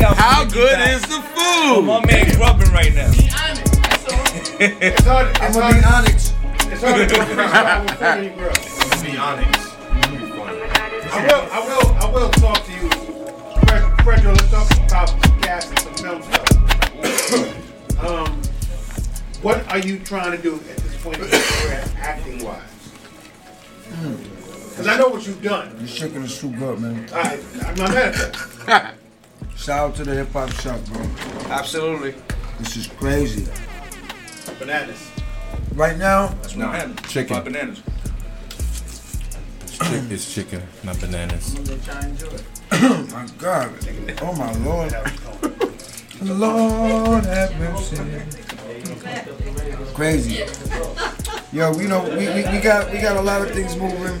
out. How good is the food? My man grubbing right now. It's hard. I'm gonna be honest. It's hard to do a freestyle with funny girl. Be honest. I will talk to you, Fredro. Let's talk about gas and some film stuff. What are you trying to do at this point in your career, acting wise? Because I know what you've done. This chicken is too good, man. I'm not mad at that. Shout out to the hip hop shop, bro. Absolutely. This is crazy. Bananas. Right now, That's bananas. Chicken. My bananas. It's chicken, not bananas. oh my God. Oh my Lord. Lord have mercy. Crazy. Yo, you know, we got a lot of things moving.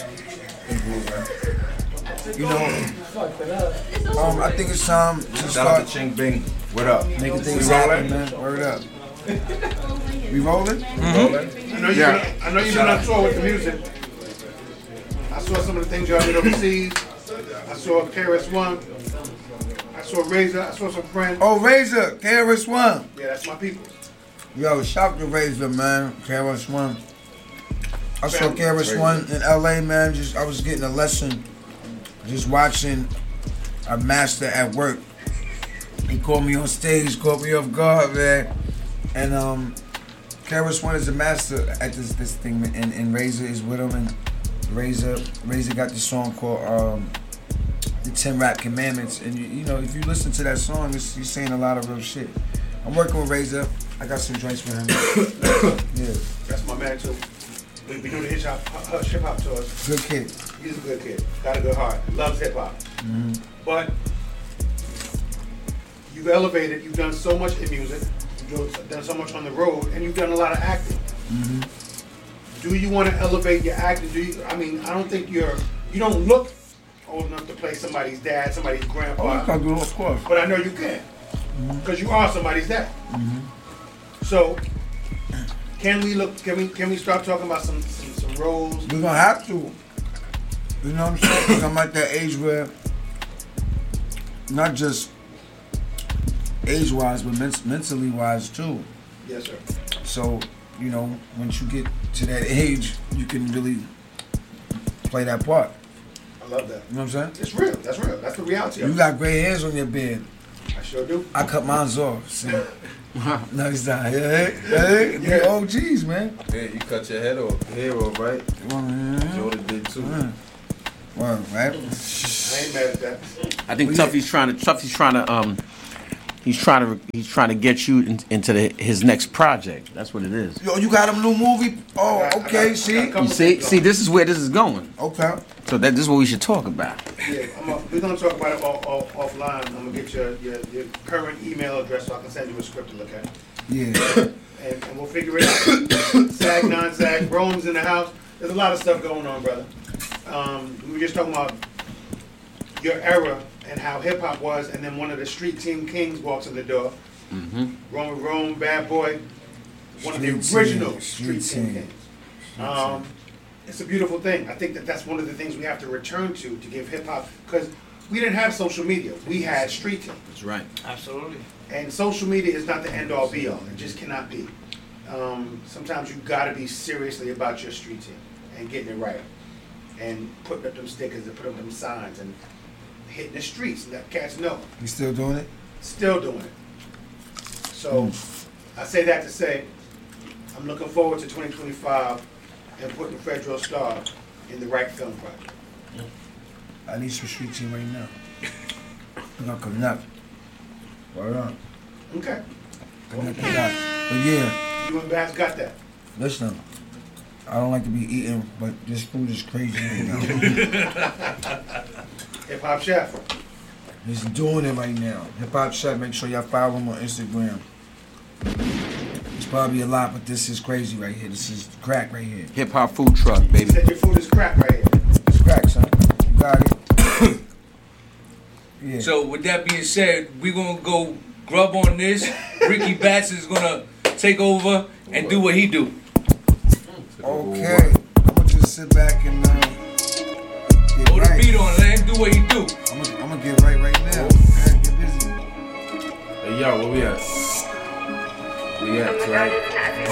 You know, I think it's time to Shout out start to Ching Bing. What up? making things happen, man. Word up. We rolling? I know you've been on tour with the music. I saw some of the things y'all did overseas. I saw KRS-One. I saw Razor. I saw some friends. Oh, Razor, KRS-One. Yeah, that's my people. Yo, shout to Razor, man. KRS-One. I saw KRS-One in LA, man. I was getting a lesson. Just watching a master at work. He called me on stage, caught me off guard, man. And KRS-One is a master at this thing, and Razor is with him. And Razor got this song called The 10 Rap Commandments. And you know, if you listen to that song, he's saying a lot of real shit. I'm working with Razor. I got some joints for him. Yeah. That's my man too. We do the hip hop tours. Good kid. He's a good kid. Got a good heart. Loves hip hop. Mm-hmm. But you've elevated. You've done so much in music. You've done so much on the road, and you've done a lot of acting. Mm-hmm. Do you want to elevate your acting? I don't think you don't look old enough to play somebody's dad, somebody's grandpa. Oh, you can do it, of course. But I know you can, because you are somebody's dad. Mm-hmm. So, can we start talking about some roles? We're gonna have to. You know what I'm saying? 'Cause I'm at that age where, not just age-wise, but mentally wise too. Yes, sir. So, you know, once you get to that age, you can really play that part. I love that. You know what I'm saying? It's real. That's real. That's the reality of You it. got gray hairs on your beard. I sure do. I cut mine off. See? No, he's not. Hey, Yeah. the OGs, man. Yeah, you cut your hair off, right? Jordan did too. Word, right? I ain't mad at that. I think Tuffy's trying to get you into his next project. That's what it is. Yo, you got a new movie? Oh, okay, see? You see, this is where this is going. Okay. So this is what we should talk about. Yeah, we're gonna talk about it offline. I'm gonna get your current email address so I can send you a script to look at. Yeah. And we'll figure it out. SAG, non-SAG, Rome's in the house. There's a lot of stuff going on, brother. We were just talking about your era and how hip hop was, and then one of the street team kings walks in the door. Mm-hmm. Rome, Bad Boy, one of the original street team kings. It's a beautiful thing. I think that's one of the things we have to return to give hip hop, because we didn't have social media. We had street team. That's right. Absolutely. And social media is not the end all be all. It just cannot be. Sometimes you got to be seriously about your street team and getting it right, and putting up them stickers and putting up them signs and hitting the streets and let cats know. You still doing it? Still doing it. So I say that to say I'm looking forward to 2025 and putting Fredro Starr in the right film project. I need some street team right now. I'm gonna connect. Word up. Okay. Connect with that. But yeah, You and Babs got that. listen. I don't like to be eating, but this food is crazy right now. Hip Hop Chef. He's doing it right now. Hip Hop Chef, make sure y'all follow him on Instagram. It's probably a lot, but this is crazy right here. This is crack right here. Hip hop food truck, You baby. said your food is crap right here. It's crack, son. You got it. Yeah. So with that being said, we're gonna go grub on this. Ricky Batts is gonna take over and do what he do. Okay. I'm gonna just sit back and get Hold the right. beat on, let him do what he do. I'm gonna get right now. Okay, get busy. Hey, yo, where we at? We at, right?